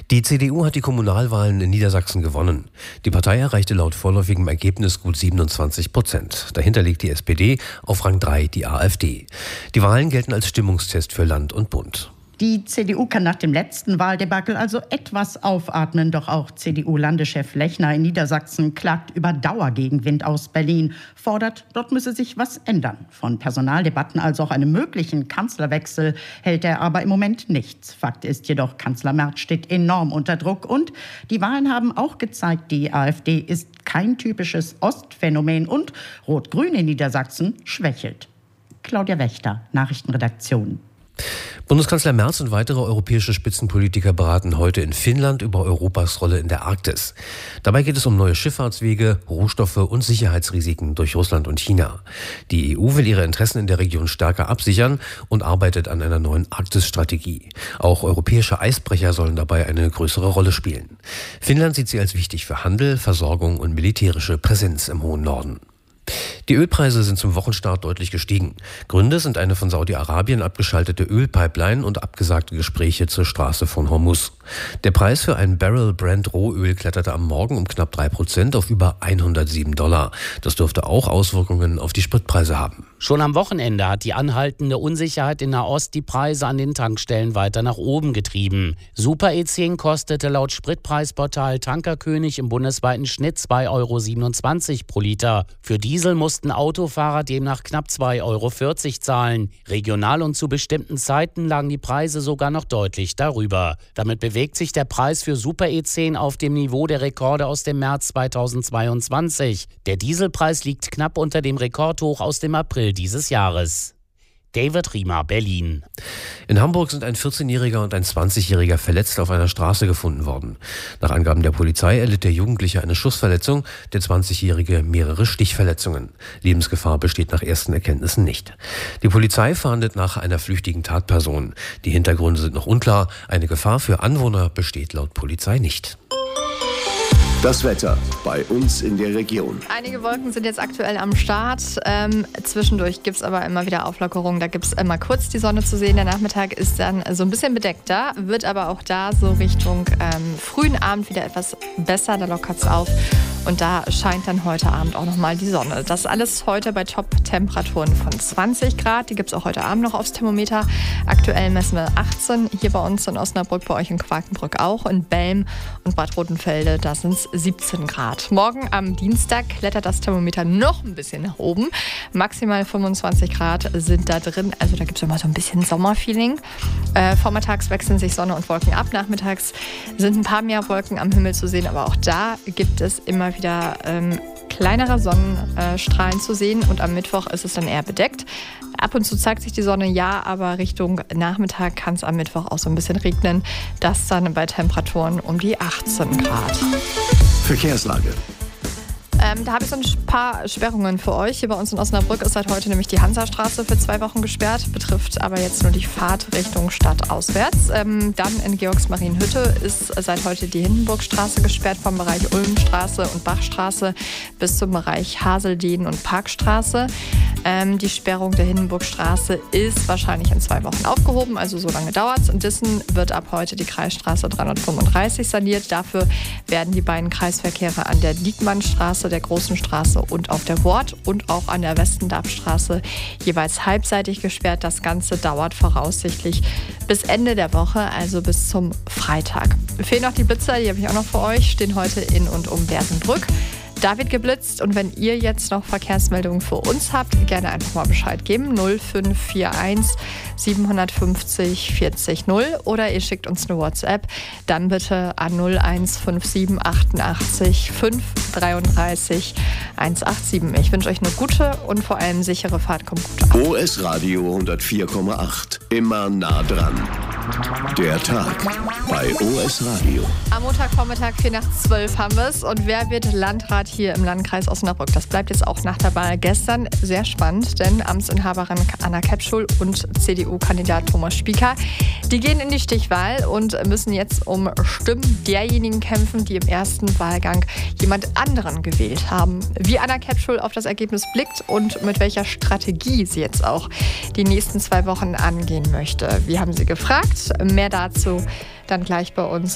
Die CDU hat die Kommunalwahlen in Niedersachsen gewonnen. Die Partei erreichte laut vorläufigem Ergebnis gut 27%. Dahinter liegt die SPD, auf Rang 3 die AfD. Die Wahlen gelten als Stimmungstest für Land und Bund. Die CDU kann nach dem letzten Wahldebakel also etwas aufatmen. Doch auch CDU-Landeschef Lechner in Niedersachsen klagt über Dauergegenwind aus Berlin, fordert, dort müsse sich was ändern. Von Personaldebatten als auch einem möglichen Kanzlerwechsel hält er aber im Moment nichts. Fakt ist jedoch, Kanzler Merz steht enorm unter Druck. Und die Wahlen haben auch gezeigt, die AfD ist kein typisches Ostphänomen und Rot-Grün in Niedersachsen schwächelt. Claudia Wächter, Nachrichtenredaktion. Bundeskanzler Merz und weitere europäische Spitzenpolitiker beraten heute in Finnland über Europas Rolle in der Arktis. Dabei geht es um neue Schifffahrtswege, Rohstoffe und Sicherheitsrisiken durch Russland und China. Die EU will ihre Interessen in der Region stärker absichern und arbeitet an einer neuen Arktisstrategie. Auch europäische Eisbrecher sollen dabei eine größere Rolle spielen. Finnland sieht sie als wichtig für Handel, Versorgung und militärische Präsenz im hohen Norden. Die Ölpreise sind zum Wochenstart deutlich gestiegen. Gründe sind eine von Saudi-Arabien abgeschaltete Ölpipeline und abgesagte Gespräche zur Straße von Hormuz. Der Preis für ein Barrel Brent Rohöl kletterte am Morgen um knapp 3% auf über $107. Das dürfte auch Auswirkungen auf die Spritpreise haben. Schon am Wochenende hat die anhaltende Unsicherheit in Nahost die Preise an den Tankstellen weiter nach oben getrieben. Super E10 kostete laut Spritpreisportal Tankerkönig im bundesweiten Schnitt 2,27 € pro Liter. Für Diesel mussten Autofahrer demnach knapp 2,40 € zahlen. Regional und zu bestimmten Zeiten lagen die Preise sogar noch deutlich darüber. Damit bewegt sich der Preis für Super E10 auf dem Niveau der Rekorde aus dem März 2022. Der Dieselpreis liegt knapp unter dem Rekordhoch aus dem April dieses Jahres. David Riemer, Berlin. In Hamburg sind ein 14-Jähriger und ein 20-Jähriger verletzt auf einer Straße gefunden worden. Nach Angaben der Polizei erlitt der Jugendliche eine Schussverletzung, der 20-Jährige mehrere Stichverletzungen. Lebensgefahr besteht nach ersten Erkenntnissen nicht. Die Polizei fahndet nach einer flüchtigen Tatperson. Die Hintergründe sind noch unklar. Eine Gefahr für Anwohner besteht laut Polizei nicht. Das Wetter bei uns in der Region. Einige Wolken sind jetzt aktuell am Start. Zwischendurch gibt es aber immer wieder Auflockerungen. Da gibt es immer kurz die Sonne zu sehen. Der Nachmittag ist dann so ein bisschen bedeckter, wird aber auch da so Richtung frühen Abend wieder etwas besser. Da lockert es auf. Und da scheint dann heute Abend auch nochmal die Sonne. Das alles heute bei Top-Temperaturen von 20 Grad. Die gibt es auch heute Abend noch aufs Thermometer. Aktuell messen wir 18 hier bei uns in Osnabrück, bei euch in Quakenbrück auch. In Belm und Bad Rotenfelde, da sind es 17 Grad. Morgen am Dienstag klettert das Thermometer noch ein bisschen nach oben. Maximal 25 Grad sind da drin. Also da gibt es immer so ein bisschen Sommerfeeling. Vormittags wechseln sich Sonne und Wolken ab. Nachmittags sind ein paar mehr Wolken am Himmel zu sehen. Aber auch da gibt es immer wieder kleinere Sonnenstrahlen zu sehen. Und am Mittwoch ist es dann eher bedeckt. Ab und zu zeigt sich die Sonne, ja, aber Richtung Nachmittag kann es am Mittwoch auch so ein bisschen regnen. Das dann bei Temperaturen um die 18 Grad. Verkehrslage. Da habe ich so ein paar Sperrungen für euch. Hier bei uns in Osnabrück ist seit heute nämlich die Hansastraße für 2 Wochen gesperrt, betrifft aber jetzt nur die Fahrt Richtung Stadt auswärts. Dann in Georgsmarienhütte ist seit heute die Hindenburgstraße gesperrt, vom Bereich Ulmstraße und Bachstraße bis zum Bereich Haseldehn und Parkstraße. Die Sperrung der Hindenburgstraße ist wahrscheinlich in 2 Wochen aufgehoben, also so lange dauert es. In Dissen wird ab heute die Kreisstraße 335 saniert. Dafür werden die beiden Kreisverkehre an der Diekmannstraße, der Großen Straße und auf der Wort und auch an der Westendorfstraße jeweils halbseitig gesperrt. Das Ganze dauert voraussichtlich bis Ende der Woche, also bis zum Freitag. Fehlen noch die Blitzer, die habe ich auch noch für euch, stehen heute in und um Bersenbrück. Da wird geblitzt und wenn ihr jetzt noch Verkehrsmeldungen für uns habt, gerne einfach mal Bescheid geben. 0541 750 40 0 oder ihr schickt uns eine WhatsApp. Dann bitte an 0157 88 533 187. Ich wünsche euch eine gute und vor allem sichere Fahrt. Kommt gut an. OS Radio 104,8. Immer nah dran. Der Tag bei OS Radio. Am Montagvormittag 11:04 haben wir es. Und wer wird Landrat hier im Landkreis Osnabrück? Das bleibt jetzt auch nach der Wahl gestern sehr spannend, denn Amtsinhaberin Anna Kepschul und CDU-Kandidat Thomas Spieker, die gehen in die Stichwahl und müssen jetzt um Stimmen derjenigen kämpfen, die im ersten Wahlgang jemand anderen gewählt haben. Wie Anna Kepschul auf das Ergebnis blickt und mit welcher Strategie sie jetzt auch die nächsten 2 Wochen angehen möchte. Wir haben sie gefragt. Mehr dazu dann gleich bei uns